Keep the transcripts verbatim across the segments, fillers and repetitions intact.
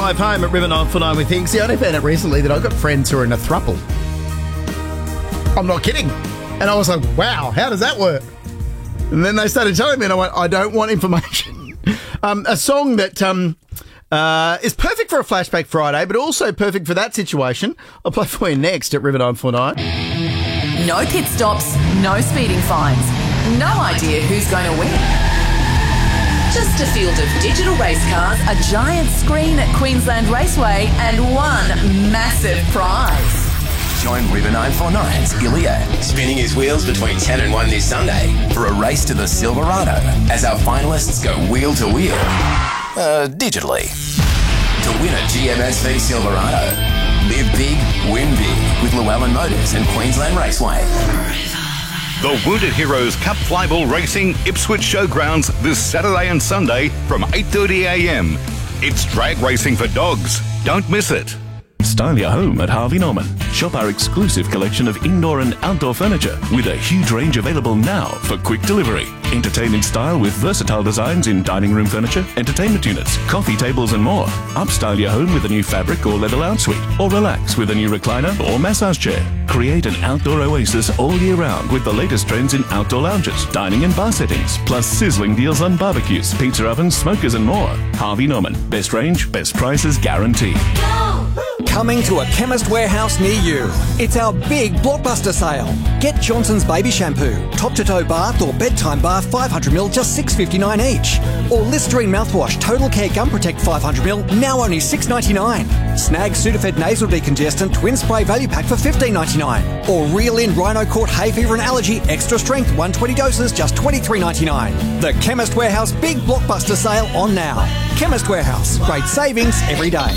drive home at River nine four nine with things. See, I only found out recently that I've got friends who are in a throuple. I'm not kidding. And I was like, wow, how does that work? And then they started telling me, and I went, I don't want information. um, a song that um, uh, is perfect for a Flashback Friday, but also perfect for that situation. I'll play for you next at River nine four nine. No pit stops, no speeding fines. No idea who's going to win. Just a field of digital race cars, a giant screen at Queensland Raceway, and one massive prize. Join River nine four nine's Ilya, spinning his wheels between ten and one this Sunday for a race to the Silverado as our finalists go wheel to wheel, uh, digitally. To win a G M S V Silverado, live big, win big with Llewellyn Motors and Queensland Raceway. The Wounded Heroes Cup Flyball Racing Ipswich Showgrounds this Saturday and Sunday from eight thirty a m. It's drag racing for dogs. Don't miss it. Style your home at Harvey Norman. Shop our exclusive collection of indoor and outdoor furniture with a huge range available now for quick delivery. Entertain in style with versatile designs in dining room furniture, entertainment units, coffee tables and more. Upstyle your home with a new fabric or leather lounge suite, or relax with a new recliner or massage chair. Create an outdoor oasis all year round with the latest trends in outdoor lounges, dining and bar settings, plus sizzling deals on barbecues, pizza ovens, smokers and more. Harvey Norman. Best range, best prices guaranteed. Coming to a Chemist Warehouse near you. It's our big blockbuster sale. Get Johnson's Baby Shampoo, top-to-toe bath or bedtime bath five hundred milliliters, just six dollars fifty-nine each. Or Listerine mouthwash, Total Care Gum Protect five hundred milliliters, now only six dollars ninety-nine. Snag Sudafed Nasal Decongestant Twin Spray Value Pack for fifteen dollars ninety-nine. Or Reel In Rhino Court Hay Fever and Allergy Extra Strength one hundred twenty doses, just twenty-three dollars ninety-nine. The Chemist Warehouse Big Blockbuster Sale on now. Chemist Warehouse. Great savings every day.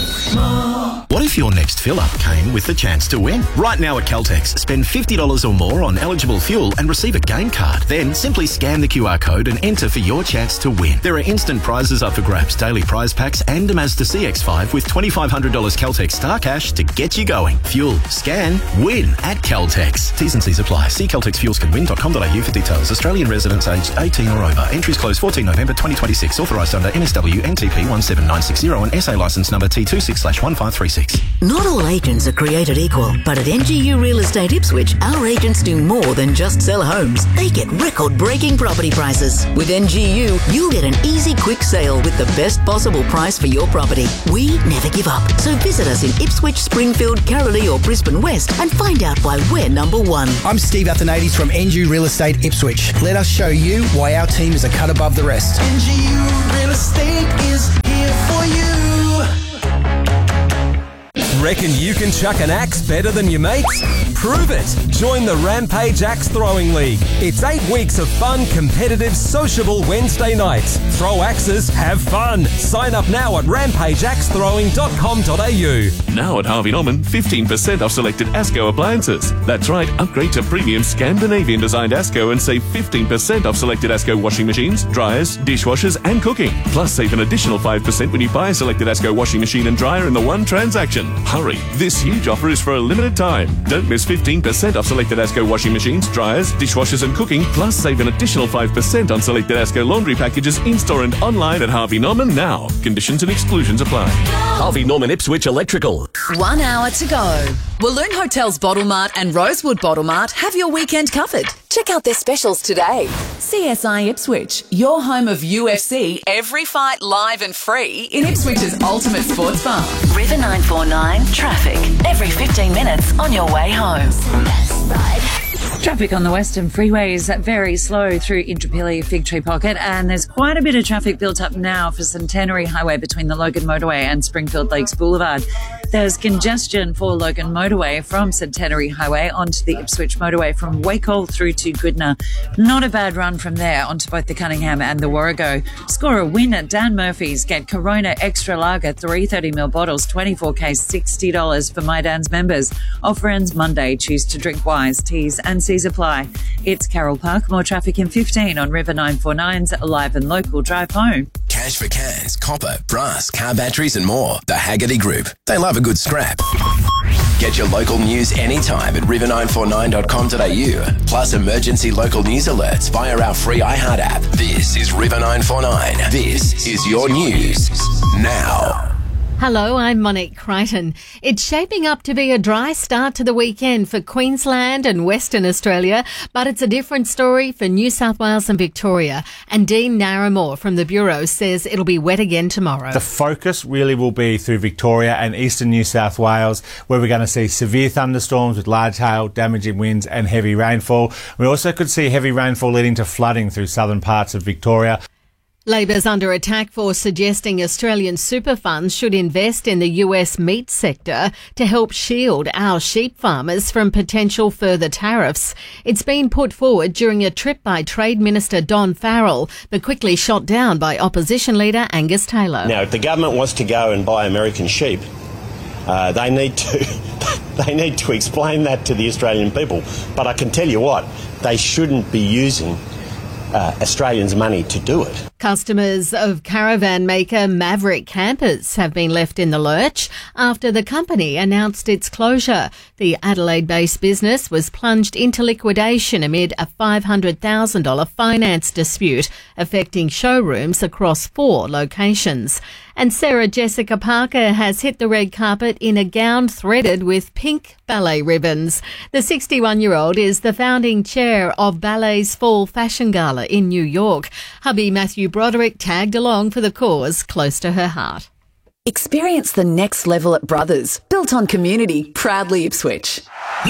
What if your next fill-up came with the chance to win? Right now at Caltex, spend fifty dollars or more on eligible fuel and receive a game card. Then simply scan the Q R code and enter for your chance to win. There are instant prizes up for grabs, daily prize packs and a Mazda C X five with twenty-five hundred dollars Caltex Star Cash to get you going. Fuel, scan, win at Caltex. T's and C's apply. See caltex fuels can win dot com dot a u for details. Australian residents aged eighteen or over. Entries close fourteenth November twenty twenty-six. Authorised under N S W N T P one seven nine six zero and S A licence number T twenty-six slash one five three six. Not all agents are created equal, but at N G U Real Estate Ipswich, our agents do more than just sell homes. They get record-breaking property prices. With N G U, you'll get an easy, quick sale with the best possible price for your property. We never give up, so visit us in Ipswich, Springfield, Carrollee or Brisbane West and find out why we're number one. I'm Steve Athanades from N G U Real Estate Ipswich. Let us show you why our team is a cut above the rest. N G U Real Estate is here for you. Reckon you can chuck an axe better than your mates? Prove it! Join the Rampage Axe Throwing League. It's eight weeks of fun, competitive, sociable Wednesday nights. Throw axes, have fun. Sign up now at rampage axe throwing dot com dot a u. Now at Harvey Norman, fifteen percent off selected ASCO appliances. That's right, upgrade to premium Scandinavian designed ASCO and save fifteen percent off selected ASCO washing machines, dryers, dishwashers and cooking. Plus save an additional five percent when you buy a selected ASCO washing machine and dryer in the one transaction. Hurry, this huge offer is for a limited time. Don't miss fifteen percent off selected ASCO washing machines, dryers, dishwashers and cooking. Plus save an additional five percent on selected ASCO laundry packages in-store and online at Harvey Norman now. Conditions and exclusions apply. Harvey Norman Ipswich Electrical. One hour to go. Walloon Hotels Bottle Mart and Rosewood Bottle Mart have your weekend covered. Check out their specials today. C S I Ipswich, your home of U F C, every fight live and free in Ipswich's ultimate sports bar. River nine four nine traffic every fifteen minutes on your way home. Traffic on the western freeways very slow through Indooroopilly Fig Tree Pocket, and there's quite a bit of traffic built up now for Centenary Highway between the Logan Motorway and Springfield Lakes Boulevard. There's congestion for Logan Motorway from Centenary Highway onto the Ipswich Motorway from Wacol through to Goodna. Not a bad run from there onto both the Cunningham and the Warrego. Score a win at Dan Murphy's. Get Corona Extra Lager three thirty mil bottles, twenty-four K, sixty dollars for My Dan's members. Offer ends Monday. Choose to drink wise. T's and C's apply. It's Carroll Park. More traffic in fifteen on River nine four nine's Live and Local Drive Home. Cash for cans, copper, brass, car batteries and more. The Haggerty Group. They love a good scrap. Get your local news anytime at river nine four nine dot com dot a u. Plus emergency local news alerts via our free iHeart app. This is River nine four nine. This is your news now. Hello, I'm Monique Crichton. It's shaping up to be a dry start to the weekend for Queensland and Western Australia, but it's a different story for New South Wales and Victoria. And Dean Narramore from the Bureau says it'll be wet again tomorrow. The focus really will be through Victoria and eastern New South Wales, where we're going to see severe thunderstorms with large hail, damaging winds and heavy rainfall. We also could see heavy rainfall leading to flooding through southern parts of Victoria. Labor's under attack for suggesting Australian super funds should invest in the U S meat sector to help shield our sheep farmers from potential further tariffs. It's been put forward during a trip by Trade Minister Don Farrell, but quickly shot down by opposition leader Angus Taylor. Now, if the government wants to go and buy American sheep, uh, they need to they need to explain that to the Australian people. But I can tell you what, they shouldn't be using Uh, Australians' money to do it. Customers of caravan maker Maverick Campers have been left in the lurch after the company announced its closure. The Adelaide-based business was plunged into liquidation amid a five hundred thousand dollars finance dispute affecting showrooms across four locations. And Sarah Jessica Parker has hit the red carpet in a gown threaded with pink ballet ribbons. The sixty-one-year-old is the founding chair of Ballet's Fall Fashion Gala in New York. Hubby Matthew Broderick tagged along for the cause close to her heart. Experience the next level at Brothers, built on community, proudly Ipswich.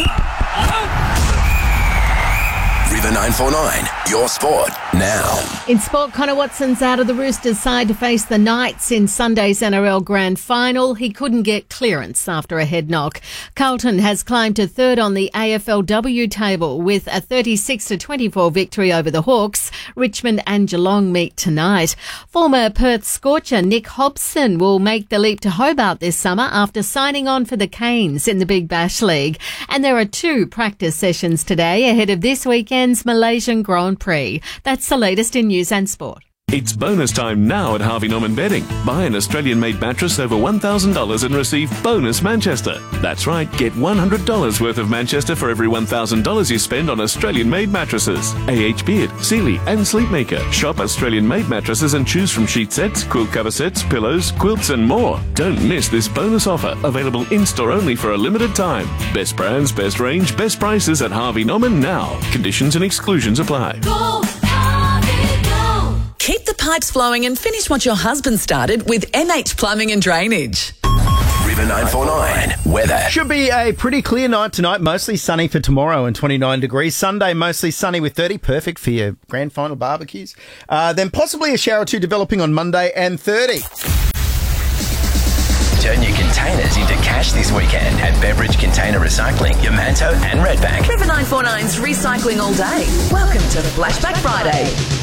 River nine four nine, your sport now. In sport, Connor Watson's out of the Roosters side to face the Knights in Sunday's N R L Grand Final. He couldn't get clearance after a head knock. Carlton has climbed to third on the A F L W table with a thirty-six to twenty-four victory over the Hawks. Richmond and Geelong meet tonight. Former Perth Scorcher Nick Hobson will make the leap to Hobart this summer after signing on for the Canes in the Big Bash League. And there are two practice sessions today ahead of this weekend's Malaysian Grand Prix. That's the latest in news and sport. It's bonus time now at Harvey Norman Bedding. Buy an Australian-made mattress over one thousand dollars and receive bonus Manchester. That's right, get one hundred dollars worth of Manchester for every one thousand dollars you spend on Australian-made mattresses. A H Beard, Sealy and Sleepmaker. Shop Australian-made mattresses and choose from sheet sets, quilt cover sets, pillows, quilts and more. Don't miss this bonus offer, available in-store only for a limited time. Best brands, best range, best prices at Harvey Norman now. Conditions and exclusions apply. Go! Keep the pipes flowing and finish what your husband started with M H Plumbing and Drainage. River nine four nine, weather. Should be a pretty clear night tonight, mostly sunny for tomorrow and twenty-nine degrees. Sunday, mostly sunny with thirty, perfect for your grand final barbecues. Uh, then possibly a shower or two developing on Monday and thirty. Turn your containers into cash this weekend at Beveridge Container Recycling, Yamanto and Redbank. River nine four nine's recycling all day. Welcome to Flashback Friday.